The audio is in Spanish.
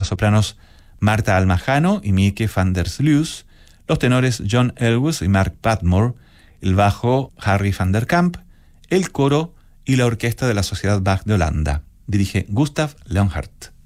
sopranos Marta Almajano y Mieke van der Sluis, los tenores John Elwes y Mark Padmore, el bajo Harry van der Kamp, el coro y la orquesta de la Sociedad Bach de Holanda. Dirige Gustav Leonhardt.